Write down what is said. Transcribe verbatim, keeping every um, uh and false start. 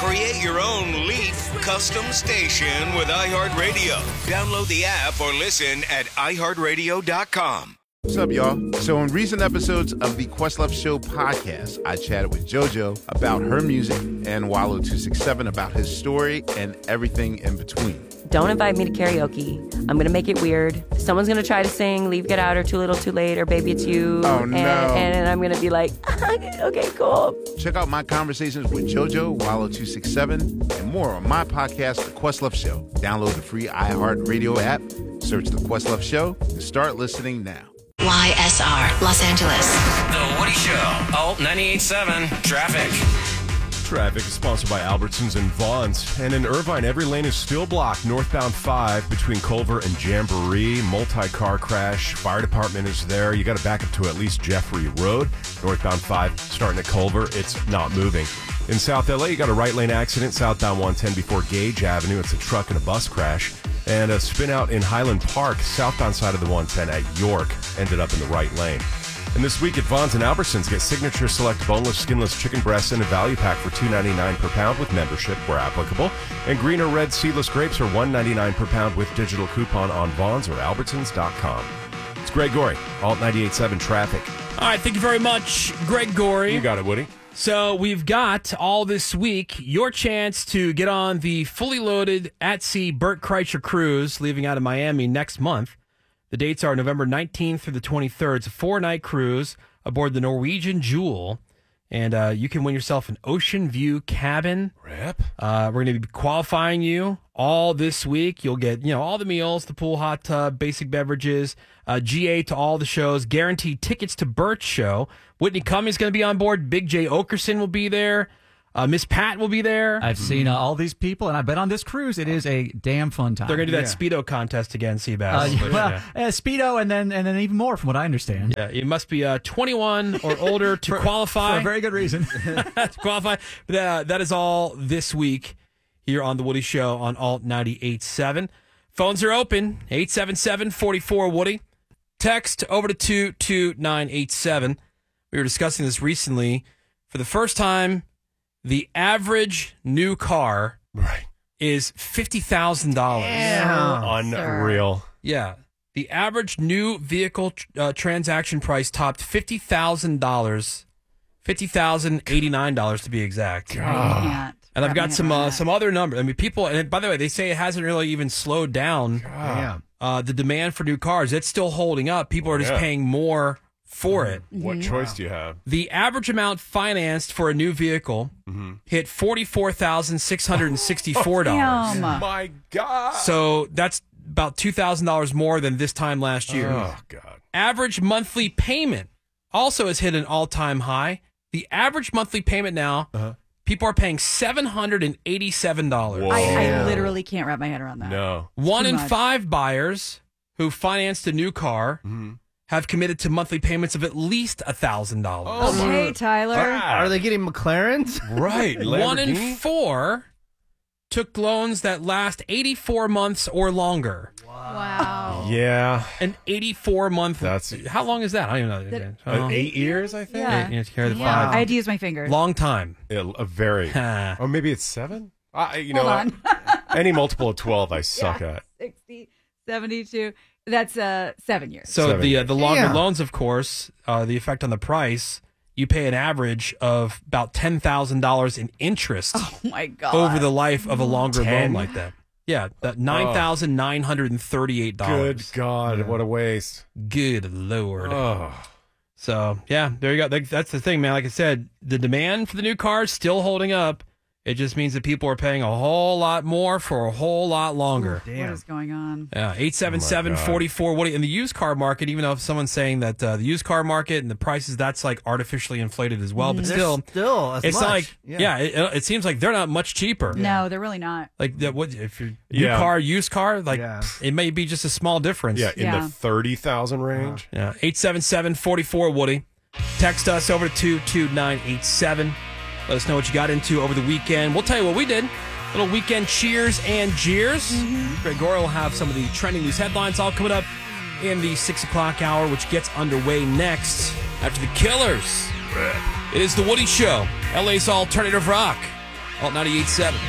Create your own Leaf custom station with iHeartRadio. Download the app or listen at i heart radio dot com. What's up, y'all? So in recent episodes of the Questlove Show podcast, I chatted with JoJo about her music and Wallow two sixty-seven about his story and everything in between. Don't invite me to karaoke. I'm going to make it weird. Someone's going to try to sing Leave, Get Out, or Too Little, Too Late, or Baby It's You. Oh, no. And, and I'm going to be like, okay, cool. Check out my conversations with JoJo, Wallow two sixty-seven, and more on my podcast, The Questlove Show. Download the free iHeartRadio app, search The Questlove Show, and start listening now. Y S R, Los Angeles. The Woody Show, Alt ninety-eight point seven, Traffic. Traffic is sponsored by Albertsons and Vaughn's. And in Irvine, every lane is still blocked. Northbound five between Culver and Jamboree. Multi-car crash. Fire department is there. You got to back up to at least Jeffrey Road. Northbound five starting at Culver. It's not moving. In South L A, you got a right lane accident. Southbound one ten before Gage Avenue. It's a truck and a bus crash. And a spin out in Highland Park, southbound side of the one ten at York, ended up in the right lane. And this week at Vaughn's and Albertsons, get Signature Select boneless, skinless chicken breasts in a value pack for two ninety-nine per pound with membership where applicable. And green or red seedless grapes are one ninety-nine per pound with digital coupon on Vaughn's or Albertsons dot com. It's Greg Gorey, Alt ninety-eight point seven Traffic. All right, thank you very much, Greg Gorey. You got it, Woody. So we've got all this week your chance to get on the fully loaded at sea Bert Kreischer cruise leaving out of Miami next month. The dates are November nineteenth through the twenty-third. It's a four-night cruise aboard the Norwegian Jewel. And uh, you can win yourself an ocean view cabin. Rip. Uh, we're going to be qualifying you all this week. You'll get, you know, all the meals, the pool, hot tub, basic beverages, uh, G A to all the shows, guaranteed tickets to Bert's show. Whitney Cummings is going to be on board. Big J Okerson will be there. Uh, Miss Pat will be there. I've seen uh, all these people, and I've been on this cruise. It is a damn fun time. They're going to do that yeah. Speedo contest again, Seabass. Uh, yeah, well, yeah. uh, Speedo, and then and then even more, from what I understand. Yeah, you must be uh, twenty-one or older to for, qualify. For a very good reason. to qualify. But, uh, that is all this week here on The Woody Show on Alt ninety-eight point seven. Phones are open, eight seven seven, four four, Woody. Text over to two two nine eight seven. We were discussing this recently. For the first time, the average new car right. is fifty thousand dollars. Unreal. Yeah. The average new vehicle uh, transaction price topped fifty thousand dollars, fifty thousand eighty-nine dollars to be exact. God. And I've got some uh, some other numbers. I mean, people, and by the way, they say it hasn't really even slowed down uh, the demand for new cars. It's still holding up. People are just yeah. paying more for it. What Mm-hmm. choice do you have? The average amount financed for a new vehicle mm-hmm. hit forty-four thousand six hundred sixty-four dollars. Damn. My God. So that's about two thousand dollars more than this time last year. Oh, God. Average monthly payment also has hit an all-time high. The average monthly payment now, uh-huh. people are paying seven hundred eighty-seven dollars. I, I literally can't wrap my head around that. No. One Too in much. five buyers who financed a new car Mm-hmm. have committed to monthly payments of at least one thousand dollars. Okay, Tyler. Are they getting McLarens? Right. One in Lamborghini? four took loans that last eighty-four months or longer. Wow. Yeah. An eighty-four month. That's how long is that? I don't even know. That- Uh, uh, eight years, I think. Yeah. Eight, you have to carry the Yeah. five. I had to use my fingers. Long time. Yeah, a very. or maybe it's seven. I, you Hold know, on. any multiple of twelve, I suck Yeah. at. sixty, seventy-two. That's uh, seven years. So Seven the uh, years. the longer Damn. loans, of course, uh, the effect on the price. You pay an average of about ten thousand dollars in interest Oh, my God. over the life of a longer Ten? loan like that. Yeah, that nine thousand nine hundred and thirty-eight Good dollars. God, what a waste. Good Lord. Oh. So yeah, there you go. That- That's the thing, man. Like I said, the demand for the new car is still holding up. It just means that people are paying a whole lot more for a whole lot longer. What is going on? Yeah, eight seven seven, four four, Woody. In the used car market, even though if someone's saying that uh, the used car market and the prices, that's like artificially inflated as well. But They're still, still as it's much. not like, yeah, Yeah. it, it seems like they're not much cheaper. No, they're really not. Like, that, what if you're new Yeah. car, used car, like Yeah. it may be just a small difference. Yeah, in Yeah. the thirty thousand range. Yeah, eight seven seven, four four, Woody. Text us over to two two nine eight seven. Let us know what you got into over the weekend. We'll tell you what we did. Little weekend cheers and jeers. Mm-hmm. Greg Gorey will have some of the trending news headlines all coming up in the six o'clock hour, which gets underway next after the Killers. It is The Woody Show, L A's alternative rock. Alt ninety-eight point seven.